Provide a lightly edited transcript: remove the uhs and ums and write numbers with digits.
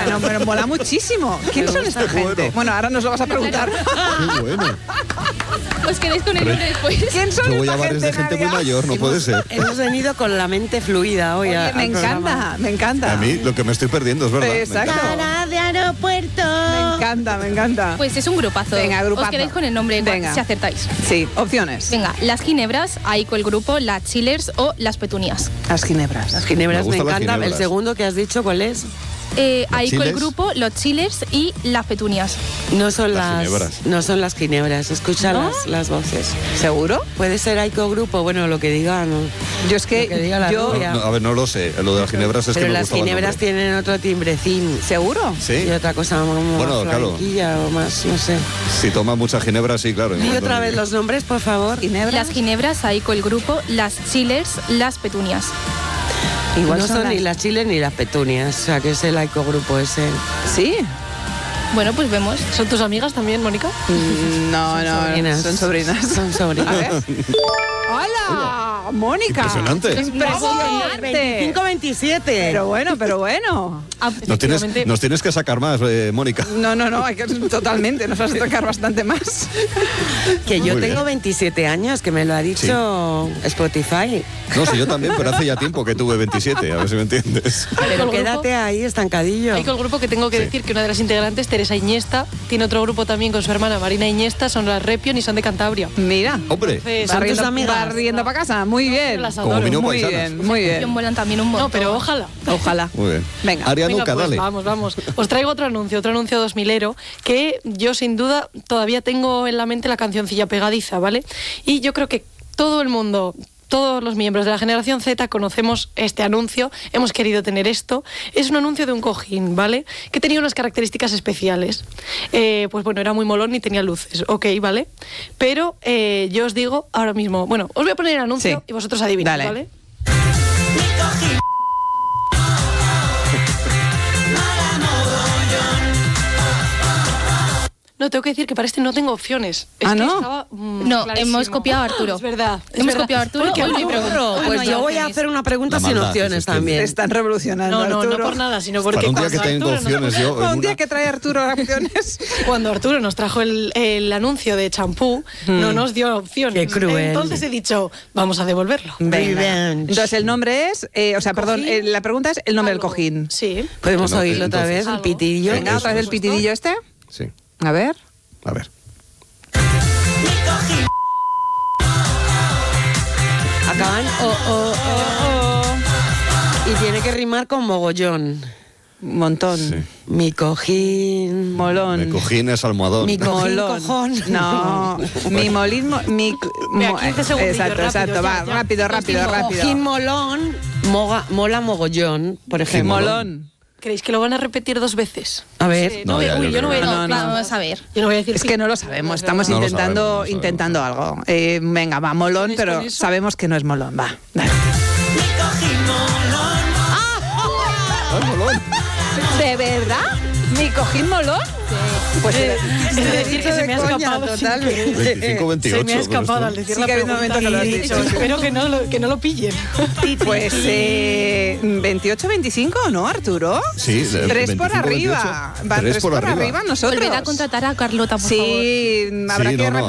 Bueno, pero mola muchísimo. ¿Quién son esta gente? Bueno, ahora nos lo vas a preguntar. Qué bueno. Os quedáis con el nombre después. ¿Quién son Yo voy a esta bares gente, de gente muy Nadia? mayor, no puede ser. Hemos venido con la mente fluida hoy. Oye, me encanta, me encanta. A mí lo que me estoy perdiendo es verdad. Exacto. Cara de aeropuerto. Me encanta, me encanta. Pues es un grupazo. Venga, grupazo. Os quedáis con el nombre Venga. si acertáis. Sí, opciones. Venga, las ginebras, Aiko el grupo, las chillers o las petunias. Las ginebras. Las ginebras Me me gustan las encantan. ginebras. El segundo que has dicho, ¿cuál es? Aiko el chillers? grupo, los chillers y las petunias. No son Las las ginebras. No son las ginebras. Escucha ¿No? las voces. ¿Seguro? Puede ser Aiko Grupo, bueno, lo que diga, ¿no? Yo es que, Lo que diga la yo... rubia. No, a ver, no lo sé. Lo de las ginebras es Pero que me las gustaba el ginebras nombre. tienen otro timbrecín. ¿Seguro? Sí. Y otra cosa como Bueno, más claro. flamenquilla o más, no sé. Si toma mucha ginebra, sí, claro. Y otra vez los nombres, por favor. ¿Ginebras? Las ginebras, Aiko el grupo, las chillers, las petunias. Igual no son las- ni las chiles ni las petunias, o sea que es el Aiko Grupo ese. ¿Sí? Bueno, pues vemos. ¿Son tus amigas también, Mónica? No, sobrinas. son sobrinas. Son sobrinas. A ver. ¡Hola! Mónica. Impresionante. Impresionante. 25-27. Pero bueno, pero bueno. Nos tienes que sacar más, Mónica. No, hay que totalmente, nos vas a tocar bastante más. Que yo Muy tengo bien. 27 años, que me lo ha dicho Spotify. No, sí, yo también, pero hace ya tiempo que tuve 27, a ver si me entiendes. Pero el quédate ahí, estancadillo. Hay con el grupo que tengo que Sí. decir que una de las integrantes, Teresa Iñesta, tiene otro grupo también con su hermana Marina Iñesta, son las Repion y son de Cantabria. Mira. Hombre, Entonces, ¿Son tus amigas? Va riendo para casa. Muy bien. Las como adoro. mi no Muy paisanas. bien, muy bien. Molan también un montón. No, pero ojalá. Ojalá. Muy bien. Venga. Arianuca, Venga, pues, dale. vamos. Os traigo otro anuncio 2000ero, que yo sin duda todavía tengo en la mente la cancioncilla pegadiza, ¿vale? Y yo creo que todo el mundo, todos los miembros de la generación Z conocemos este anuncio, hemos querido tener esto. Es un anuncio de un cojín, ¿vale? Que tenía unas características especiales. Pues bueno, era muy molón y tenía luces, ok, ¿vale? Pero yo os digo ahora mismo, bueno, os voy a poner el anuncio Sí. y vosotros adivinad, Dale. ¿vale? No, tengo que decir que para este no tengo opciones. Es ¿Ah, que no? estaba, No, clarísimo. hemos copiado a Arturo. Es verdad. Hemos copiado a Arturo. Porque Hoy no hay Arturo- pregunta. Hoy Pues no hay yo voy a opciones. hacer una pregunta La sin maldad, opciones que se Te también. están revolucionando, No, no Arturo. por nada, sino porque Para un día que cuando tengo Arturo opciones, yo... Un día una- que trae Arturo opciones. Cuando Arturo nos trajo el anuncio de champú, no nos dio opciones. Qué cruel. Entonces he dicho, vamos a devolverlo. Venga. Entonces el nombre es, perdón, Cojín. la pregunta es el nombre del Algo. cojín. Sí. ¿Podemos No, oírlo otra entonces- vez, el Algo. pitidillo? Venga, otra vez el pitidillo este. Sí, A ver. a ver. Acaban y tiene que rimar con mogollón. Montón. Sí. Mi cojín. Molón. Me cojines almohadón. Mi cojín, Molón. cojón. No, mi molín, Vea, 15 segundillos, exacto, exacto, va, rápido, rápido. Cojín molón, mola mogollón, por ejemplo. Molón. ¿Creéis que lo van a repetir dos veces? A ver. No, ya, yo yo no voy a creo decir. No, Vamos a ver. Yo no voy a decir. Es que no lo sabemos, estamos No lo intentando, sabemos, no lo intentando algo. Venga, va, molón, ¿Tenéis pero con eso? sabemos que no es molón, va. Dale. ¡Ay, molón! ¿De verdad? ¿Mi cojín molón? Pues Es decir, que se me ha escapado. totalmente. 25, 28. Se me ha escapado al pero decir Sí la que ha habido pregunta momentos que lo has y dicho. espero que no lo pillen. Pues 28-25, ¿no, Arturo? Sí, 3 por 25, arriba. 28. Va, Tres 3 por por arriba. arriba nosotros. Volver a contratar a Carlota, por favor. Sí, habrá Sí, que no, no,